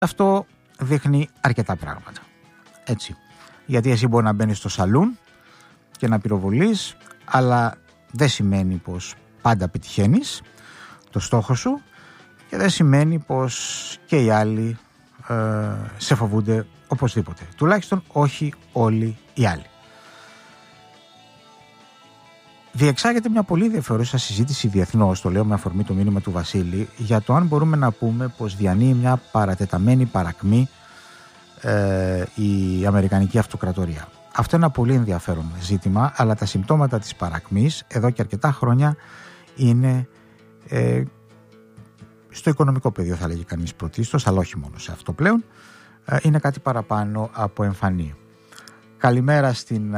Αυτό δείχνει αρκετά πράγματα. Έτσι. Γιατί εσύ μπορεί να μπαίνεις στο σαλούν και να πυροβολείς, αλλά δεν σημαίνει πως πάντα πετυχαίνεις το στόχο σου και δεν σημαίνει πως και οι άλλοι σε φοβούνται οπωσδήποτε. Τουλάχιστον όχι όλοι οι άλλοι. Διεξάγεται μια πολύ ενδιαφέρουσα συζήτηση διεθνώς, το λέω με αφορμή το μήνυμα του Βασίλη, για το αν μπορούμε να πούμε πως διανύει μια παρατεταμένη παρακμή η Αμερικανική Αυτοκρατορία. Αυτό είναι ένα πολύ ενδιαφέρον ζήτημα, αλλά τα συμπτώματα της παρακμής εδώ και αρκετά χρόνια είναι στο οικονομικό πεδίο, θα λέγει κανείς πρωτίστως, αλλά όχι μόνο σε αυτό πλέον, είναι κάτι παραπάνω από εμφανή. Καλημέρα στην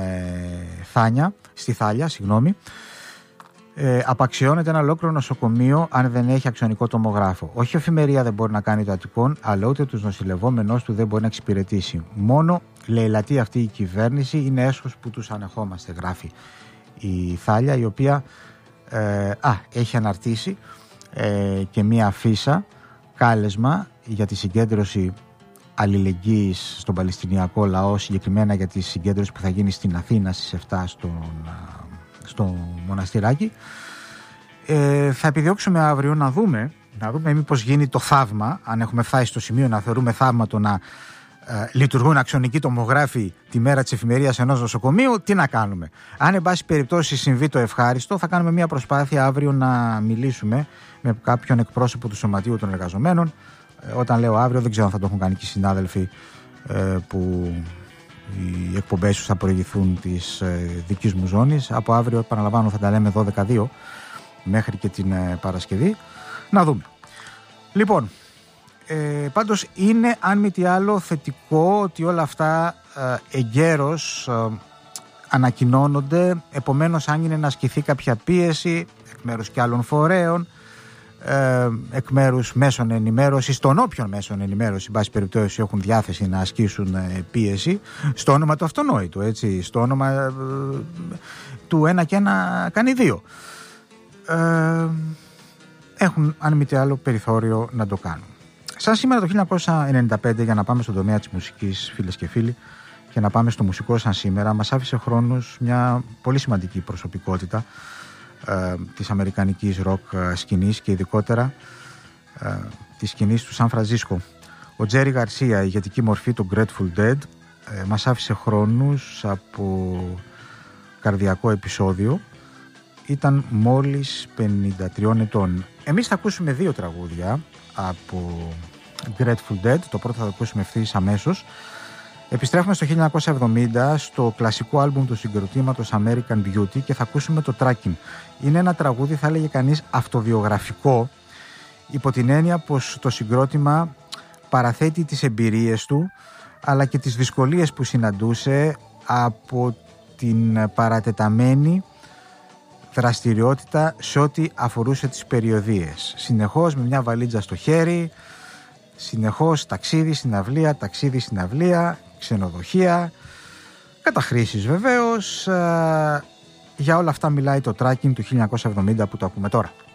Θάλια, απαξιώνεται ένα ολόκληρο νοσοκομείο αν δεν έχει αξιονικό τομογράφο. Όχι η εφημερία δεν μπορεί να κάνει το Αττικών, αλλά ούτε τους νοσηλευόμενους του δεν μπορεί να εξυπηρετήσει. Μόνο λαιλατεί αυτή η κυβέρνηση, είναι έσχος που τους ανεχόμαστε, γράφει η Θάλια, η οποία έχει αναρτήσει και μία αφίσα κάλεσμα για τη συγκέντρωση αλληλεγγύης στον Παλαιστινιακό λαό, συγκεκριμένα για τη συγκέντρωση που θα γίνει στην Αθήνα στις 7 στο Μοναστηράκι. Θα επιδιώξουμε αύριο να δούμε μήπως γίνει το θαύμα, αν έχουμε φτάσει στο σημείο να θεωρούμε θαύμα το να λειτουργούν αξιονικοί τομογράφοι τη μέρα της εφημερίας ενός νοσοκομείου, τι να κάνουμε. Αν εν πάση περιπτώσει συμβεί το ευχάριστο, θα κάνουμε μια προσπάθεια αύριο να μιλήσουμε με κάποιον εκπρόσωπο του Σωματείου των Εργαζομένων. Όταν λέω αύριο, δεν ξέρω αν θα το έχουν κάνει και οι συνάδελφοι που οι εκπομπές τους θα προηγηθούν της δικής μου ζώνης. Από αύριο, επαναλαμβάνω, θα τα λέμε 12-2 μέχρι και την Παρασκευή. Να δούμε. Λοιπόν, πάντως είναι, αν μη τι άλλο, θετικό ότι όλα αυτά εγκαίρως ανακοινώνονται. Επομένως, αν είναι να ασκηθεί κάποια πίεση εκ μέρους και άλλων φορέων, εκ μέρους μέσων ενημέρωσης, των όποιων μέσων ενημέρωσης, εν πάση περιπτώσει, έχουν διάθεση να ασκήσουν πίεση στο όνομα του αυτονόητου, έτσι, στο όνομα του ένα και ένα κάνει δύο, έχουν, αν μη τι άλλο, περιθώριο να το κάνουν. Σαν σήμερα το 1995, για να πάμε στον τομέα της μουσικής, φίλες και φίλοι, και να πάμε στο μουσικό σαν σήμερα, μας άφησε χρόνους μια πολύ σημαντική προσωπικότητα της αμερικανικής ροκ σκηνής και ειδικότερα της σκηνής του Σαν Φρανσίσκο. Ο Τζέρι Γκαρσία, η ηγετική μορφή του Grateful Dead, μας άφησε χρόνους από καρδιακό επεισόδιο. Ήταν μόλις 53 ετών. Εμείς θα ακούσουμε δύο τραγούδια από Grateful Dead. Το πρώτο θα το ακούσουμε ευθύς αμέσως. Επιστρέφουμε στο 1970 στο κλασικό άλμπουμ του συγκροτήματος American Beauty και θα ακούσουμε το Tracking. Είναι ένα τραγούδι, θα έλεγε κανείς, αυτοβιογραφικό, υπό την έννοια πως το συγκρότημα παραθέτει τις εμπειρίες του αλλά και τις δυσκολίες που συναντούσε από την παρατεταμένη δραστηριότητα σε ό,τι αφορούσε τις περιοδίες. Συνεχώς με μια βαλίτσα στο χέρι, συνεχώς ταξίδι στην αυλία, ξενοδοχεία, καταχρήσεις βεβαίως. Για όλα αυτά μιλάει το Tracking του 1970 που το ακούμε τώρα.